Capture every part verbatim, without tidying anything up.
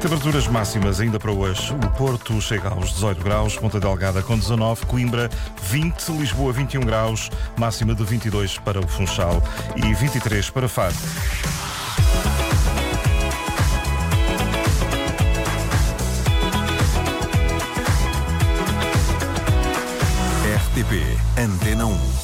Temperaturas máximas ainda para hoje. O Porto chega aos dezoito graus, Ponta Delgada com dezanove, Coimbra vinte, Lisboa vinte e um graus, máxima de vinte e dois para o Funchal e vinte e três para Faro. R T P Antena um.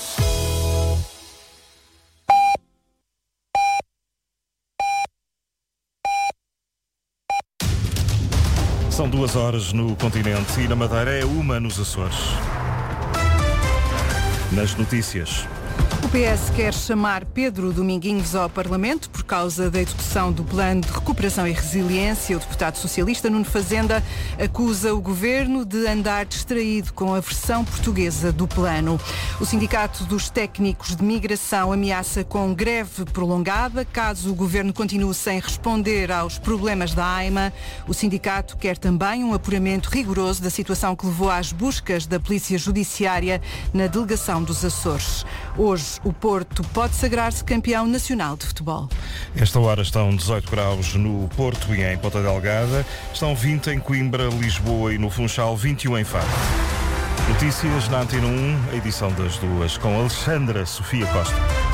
São duas horas no continente e na Madeira é uma nos Açores. Nas notícias. O P S quer chamar Pedro Dominguinhos ao Parlamento por causa da execução do Plano de Recuperação e Resiliência. O deputado socialista Nuno Fazenda acusa o governo de andar distraído com a versão portuguesa do plano. O Sindicato dos Técnicos de Migração ameaça com greve prolongada caso o governo continue sem responder aos problemas da AIMA. O sindicato quer também um apuramento rigoroso da situação que levou às buscas da Polícia Judiciária na delegação dos Açores. Hoje, o Porto pode sagrar-se campeão nacional de futebol. Esta hora estão dezoito graus no Porto e em Ponta Delgada. Estão vinte em Coimbra, Lisboa e no Funchal, vinte e um em Faro. Notícias na Antena um, a edição das duas, com Alexandra Sofia Costa.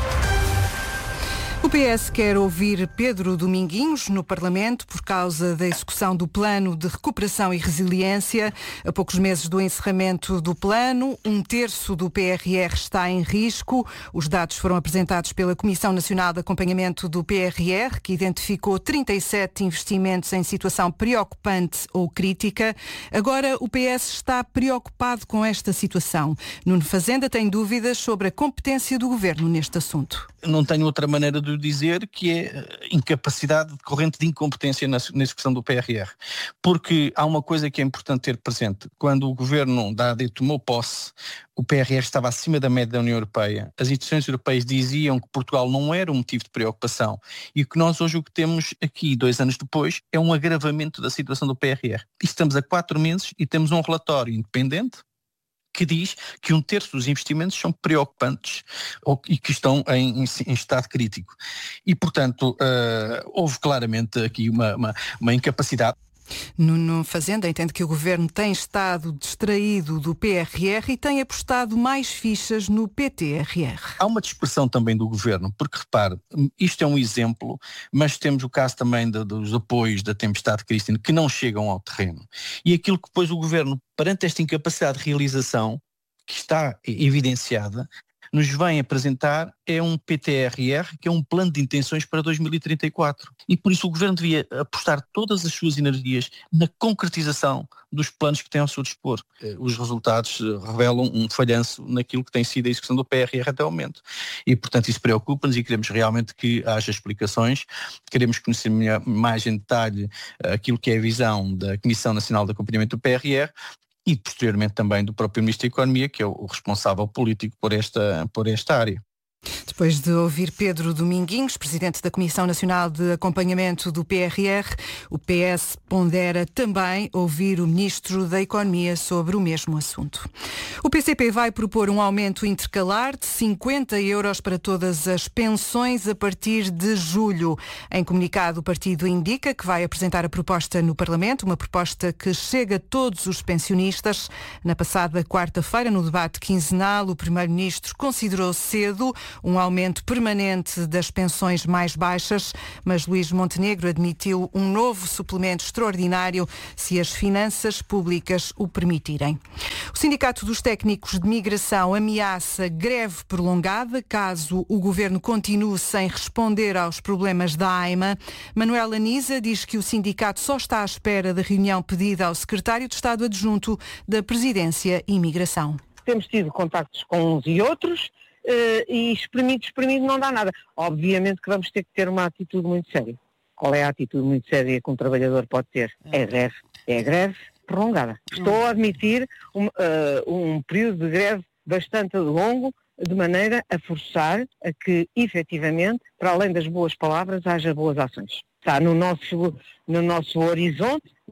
O P S quer ouvir Pedro Dominguinhos no Parlamento por causa da execução do Plano de Recuperação e Resiliência. A poucos meses do encerramento do plano, um terço do P R R está em risco. Os dados foram apresentados pela Comissão Nacional de Acompanhamento do P R R, que identificou trinta e sete investimentos em situação preocupante ou crítica. Agora, o P S está preocupado com esta situação. Nuno Fazenda tem dúvidas sobre a competência do governo neste assunto. Não tenho outra maneira de dizer que é incapacidade decorrente de incompetência na, na execução do P R R. Porque há uma coisa que é importante ter presente. Quando o governo da A D tomou posse, o P R R estava acima da média da União Europeia. As instituições europeias diziam que Portugal não era um motivo de preocupação. E o que nós hoje o que temos aqui, dois anos depois, é um agravamento da situação do P R R. E estamos a quatro meses e temos um relatório independente que diz que um terço dos investimentos são preocupantes ou, e que estão em, em, em estado crítico. E, portanto, uh, houve claramente aqui uma, uma, uma incapacidade. Nuno Fazenda entende que o governo tem estado distraído do P R R e tem apostado mais fichas no P T R R. Há uma dispersão também do governo, porque repare, isto é um exemplo, mas temos o caso também de, dos apoios da tempestade Christine que não chegam ao terreno. E aquilo que depois o governo, perante esta incapacidade de realização, que está evidenciada, nos vem apresentar é um P T R R, que é um plano de intenções para dois mil e trinta e quatro. E por isso o governo devia apostar todas as suas energias na concretização dos planos que tem ao seu dispor. Os resultados revelam um falhanço naquilo que tem sido a execução do P R R até o momento. E, portanto, isso preocupa-nos e queremos realmente que haja explicações. Queremos conhecer mais em detalhe aquilo que é a visão da Comissão Nacional de Acompanhamento do P R R, e posteriormente também do próprio Ministro da Economia, que é o responsável político por esta, por esta área. Depois de ouvir Pedro Dominguinhos, presidente da Comissão Nacional de Acompanhamento do P R R, o P S pondera também ouvir o Ministro da Economia sobre o mesmo assunto. O P C P vai propor um aumento intercalar de cinquenta euros para todas as pensões a partir de julho. Em comunicado, o partido indica que vai apresentar a proposta no Parlamento, uma proposta que chega a todos os pensionistas. Na passada quarta-feira, no debate quinzenal, o Primeiro-Ministro considerou cedo um aumento permanente das pensões mais baixas, mas Luís Montenegro admitiu um novo suplemento extraordinário se as finanças públicas o permitirem. O Sindicato dos Técnicos de Migração ameaça greve prolongada caso o governo continue sem responder aos problemas da AIMA. Manuela Nisa diz que o sindicato só está à espera da reunião pedida ao secretário de Estado Adjunto da Presidência e Imigração. Temos tido contactos com uns e outros, Uh, e espremido, espremido não dá nada. Obviamente que vamos ter que ter uma atitude muito séria. Qual é a atitude muito séria que um trabalhador pode ter? É greve. É greve prolongada. Estou a admitir um, uh, um período de greve bastante longo, de maneira a forçar a que, efetivamente, para além das boas palavras, haja boas ações. Está no nosso, no nosso horizonte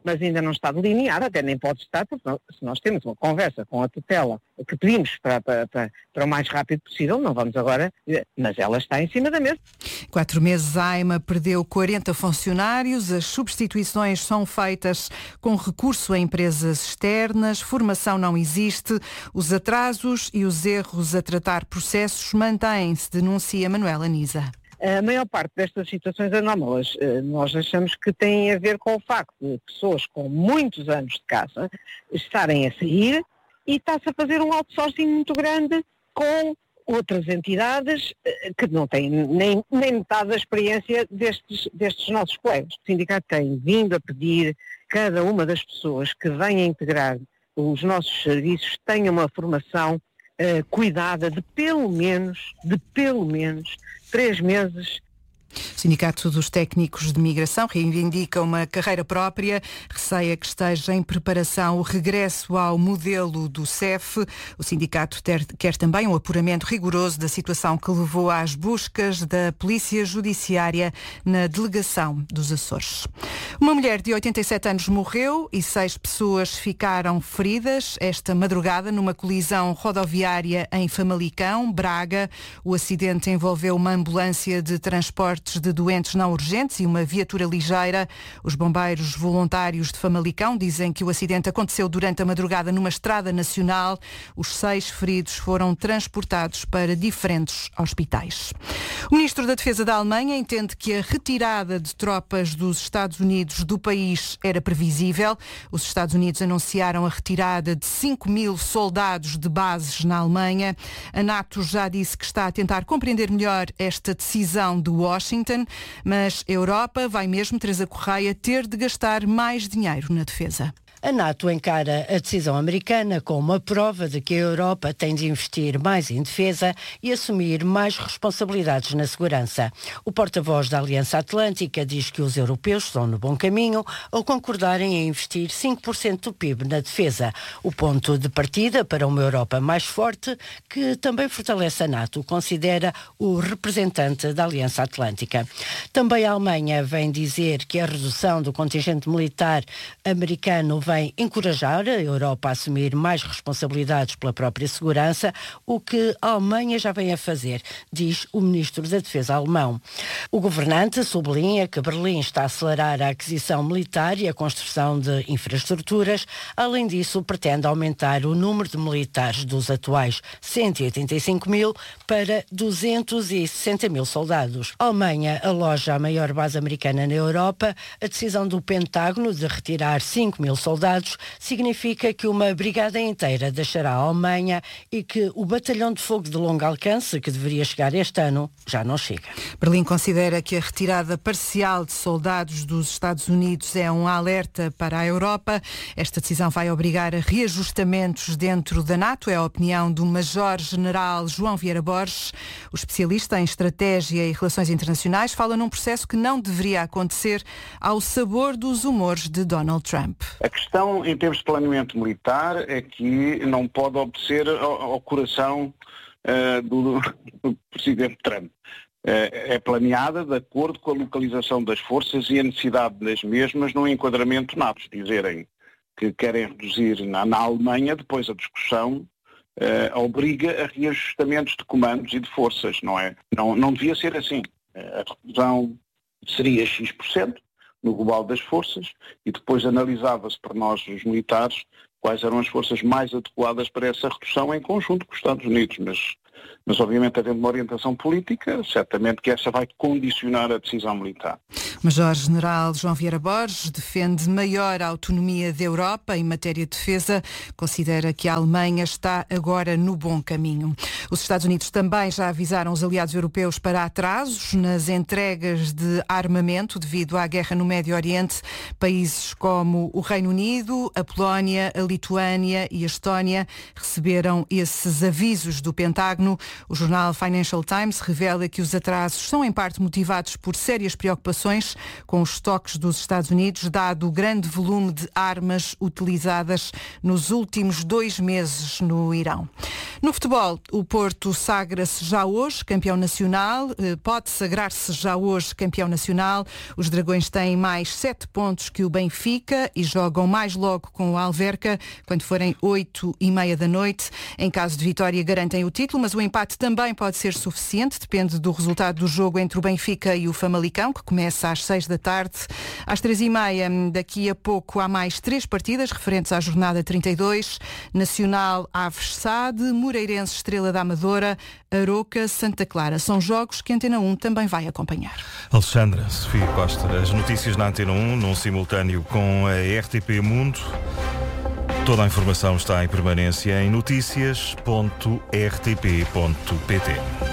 mas ainda não está delineada, até nem pode estar, porque nós, se nós temos uma conversa com a tutela que pedimos para, para, para, para o mais rápido possível, não vamos agora, mas ela está em cima da mesa. Quatro meses, a AIMA perdeu quarenta funcionários, as substituições são feitas com recurso a empresas externas, formação não existe, os atrasos e os erros a tratar processos mantêm-se, denuncia Manuela Nisa. A maior parte destas situações anómalas nós achamos que têm a ver com o facto de pessoas com muitos anos de casa estarem a sair e está-se a fazer um outsourcing muito grande com outras entidades que não têm nem, nem metade da experiência destes, destes nossos colegas. O sindicato tem vindo a pedir cada uma das pessoas que venha integrar os nossos serviços tenha uma formação uh, cuidada de pelo menos, de pelo menos três meses. O Sindicato dos Técnicos de Migração reivindica uma carreira própria, receia que esteja em preparação o regresso ao modelo do C E F. O sindicato ter, quer também um apuramento rigoroso da situação que levou às buscas da Polícia Judiciária na delegação dos Açores. Uma mulher de oitenta e sete anos morreu e seis pessoas ficaram feridas esta madrugada numa colisão rodoviária em Famalicão, Braga. O acidente envolveu uma ambulância de transporte de doentes não urgentes e uma viatura ligeira. Os bombeiros voluntários de Famalicão dizem que o acidente aconteceu durante a madrugada numa estrada nacional. Os seis feridos foram transportados para diferentes hospitais. O ministro da Defesa da Alemanha entende que a retirada de tropas dos Estados Unidos do país era previsível. Os Estados Unidos anunciaram a retirada de cinco mil soldados de bases na Alemanha. A NATO já disse que está a tentar compreender melhor esta decisão de Washington. Mas a Europa vai mesmo, Teresa Correia, ter de gastar mais dinheiro na defesa. A NATO encara a decisão americana como uma prova de que a Europa tem de investir mais em defesa e assumir mais responsabilidades na segurança. O porta-voz da Aliança Atlântica diz que os europeus estão no bom caminho ao concordarem em investir cinco por cento do P I B na defesa. O ponto de partida para uma Europa mais forte, que também fortalece a NATO, considera o representante da Aliança Atlântica. Também a Alemanha vem dizer que a redução do contingente militar americano vem encorajar a Europa a assumir mais responsabilidades pela própria segurança, o que a Alemanha já vem a fazer, diz o ministro da Defesa alemão. O governante sublinha que Berlim está a acelerar a aquisição militar e a construção de infraestruturas. Além disso, pretende aumentar o número de militares dos atuais cento e oitenta e cinco mil para duzentos e sessenta mil soldados. A Alemanha aloja a maior base americana na Europa. A decisão do Pentágono de retirar cinco mil soldados significa que uma brigada inteira deixará a Alemanha e que o batalhão de fogo de longo alcance, que deveria chegar este ano, já não chega. Berlim considera que a retirada parcial de soldados dos Estados Unidos é um alerta para a Europa. Esta decisão vai obrigar a reajustamentos dentro da NATO, é a opinião do Major-General João Vieira Borges. O especialista em estratégia e relações internacionais fala num processo que não deveria acontecer ao sabor dos humores de Donald Trump. A questão, em termos de planeamento militar, é que não pode obedecer ao, ao coração uh, do, do presidente Trump. Uh, é planeada de acordo com a localização das forças e a necessidade das mesmas no enquadramento NATO. Dizerem que querem reduzir na, na Alemanha, depois a discussão uh, obriga a reajustamentos de comandos e de forças, não é? Não, não devia ser assim. Uh, a reduzão seria X por cento. No global das forças, e depois analisava-se para nós, os militares, quais eram as forças mais adequadas para essa redução em conjunto com os Estados Unidos. Mas, mas obviamente, havendo uma orientação política, certamente que essa vai condicionar a decisão militar. Major-General João Vieira Borges defende maior autonomia da Europa em matéria de defesa. Considera que a Alemanha está agora no bom caminho. Os Estados Unidos também já avisaram os aliados europeus para atrasos nas entregas de armamento devido à guerra no Médio Oriente. Países como o Reino Unido, a Polónia, a Lituânia e a Estónia receberam esses avisos do Pentágono. governo. O jornal Financial Times revela que os atrasos são em parte motivados por sérias preocupações com os estoques dos Estados Unidos, dado o grande volume de armas utilizadas nos últimos dois meses no Irão. No futebol, o Porto sagra-se já hoje campeão nacional, pode sagrar-se já hoje campeão nacional. Os Dragões têm mais sete pontos que o Benfica e jogam mais logo com o Alverca, quando forem oito e meia da noite. Em caso de vitória garantem o título, mas o empate também pode ser suficiente, depende do resultado do jogo entre o Benfica e o Famalicão, que começa às seis da tarde. Às três e meia, daqui a pouco, há mais três partidas referentes à jornada trinta e dois. Nacional Aves Sade, Moreirense Estrela da Amadora, Aroca Santa Clara. São jogos que a Antena um também vai acompanhar. Alexandra, Sofia Costa, as notícias na Antena um, num simultâneo com a R T P Mundo. Toda a informação está em permanência em noticias ponto r t p ponto p t.